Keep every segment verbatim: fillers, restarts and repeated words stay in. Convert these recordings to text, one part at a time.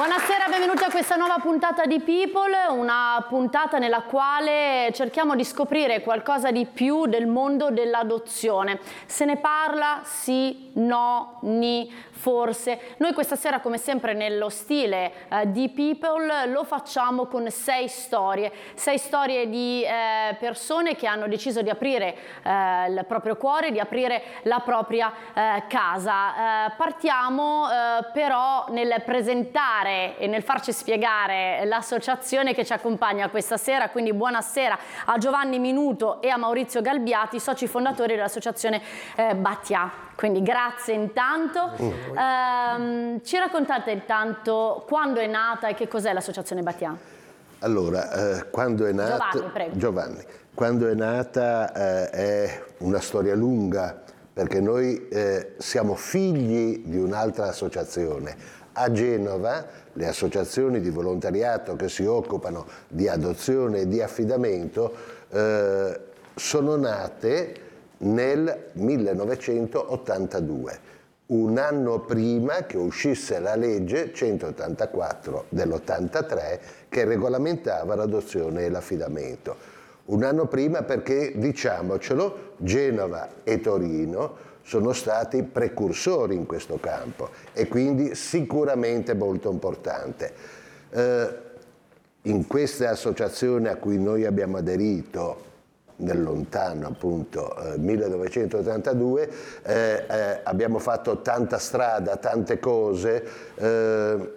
Buonasera, benvenuti a questa nuova puntata di People, una puntata nella quale cerchiamo di scoprire qualcosa di più del mondo dell'adozione. Se ne parla? Sì, no, ni, forse. Noi questa sera, come sempre nello stile eh, di People, lo facciamo con sei storie, sei storie di eh, persone che hanno deciso di aprire eh, il proprio cuore, di aprire la propria eh, casa. Eh, partiamo eh, però nel presentare e nel farci spiegare l'associazione che ci accompagna questa sera, quindi buonasera a Giovanni Minuto e a Maurizio Galbiati, soci fondatori dell'associazione eh, Battià. Quindi grazie intanto. Mm. Ehm, ci raccontate intanto quando è nata e che cos'è l'associazione Battià? Allora, eh, quando è nata... Giovanni, prego. Giovanni, quando è nata eh, è una storia lunga, perché noi eh, siamo figli di un'altra associazione. A Genova le associazioni di volontariato che si occupano di adozione e di affidamento eh, sono nate nel millenovecentottantadue, un anno prima che uscisse la legge centottantaquattro dell'ottantatré che regolamentava l'adozione e l'affidamento. Un anno prima perché, diciamocelo, Genova e Torino sono stati precursori in questo campo e quindi sicuramente molto importante. Eh, in queste associazioni a cui noi abbiamo aderito nel lontano appunto eh, millenovecentottantadue eh, eh, abbiamo fatto tanta strada, tante cose eh,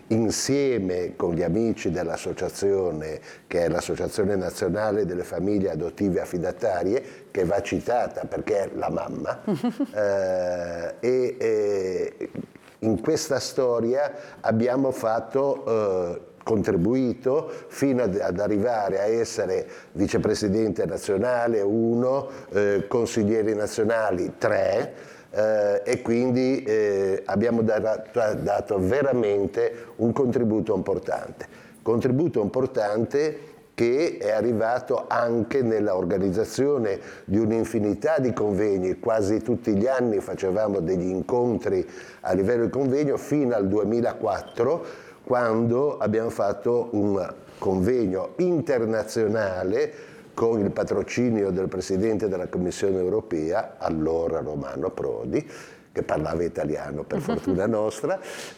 insieme con gli amici dell'associazione che è l'Associazione Nazionale delle Famiglie Adottive Affidatarie, che va citata perché è la mamma eh, e, e in questa storia abbiamo fatto eh, contribuito fino ad, ad arrivare a essere vicepresidente nazionale uno, eh, consiglieri nazionali tre eh, e quindi eh, abbiamo dato, dato veramente un contributo importante. Contributo importante che è arrivato anche nella organizzazione di un'infinità di convegni, quasi tutti gli anni facevamo degli incontri a livello di convegno fino al duemilaquattro, quando abbiamo fatto un convegno internazionale con il patrocinio del Presidente della Commissione Europea, allora Romano Prodi, che parlava italiano per fortuna nostra,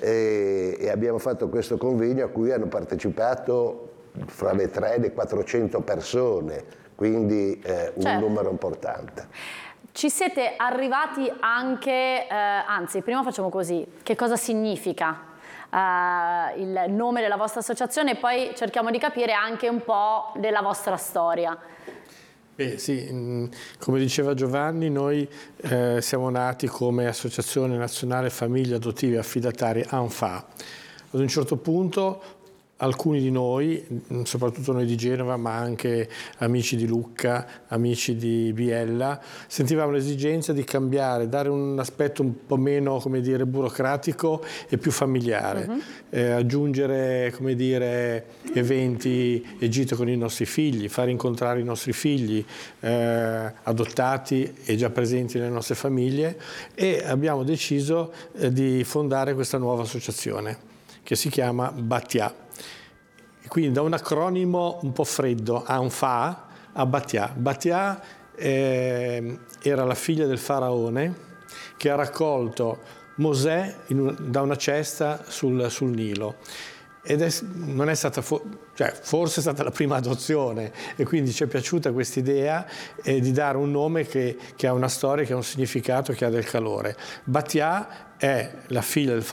e, e abbiamo fatto questo convegno a cui hanno partecipato fra le tre e le quattrocento persone, quindi eh, un certo. numero importante. Ci siete arrivati anche, eh, anzi prima facciamo così, che cosa significa Uh, il nome della vostra associazione e poi cerchiamo di capire anche un po' della vostra storia. Beh, sì, come diceva Giovanni, noi eh, siamo nati come Associazione Nazionale Famiglie Adottive Affidatarie ANFA. Ad un certo punto alcuni di noi, soprattutto noi di Genova, ma anche amici di Lucca, amici di Biella, sentivamo l'esigenza di cambiare, dare un aspetto un po' meno, come dire, burocratico e più familiare, uh-huh. eh, aggiungere, come dire, eventi e gite con i nostri figli, far incontrare i nostri figli eh, adottati e già presenti nelle nostre famiglie, e abbiamo deciso eh, di fondare questa nuova associazione che si chiama Battià. Quindi da un acronimo un po' freddo, ANFA, a Battià. Battià eh, era la figlia del faraone che ha raccolto Mosè in un, da una cesta sul, sul Nilo. Ed è, non è stata, fo cioè forse è stata la prima adozione, e quindi ci è piaciuta questa idea eh, di dare un nome che, che ha una storia, che ha un significato, che ha del calore. Battià è la figlia del faraone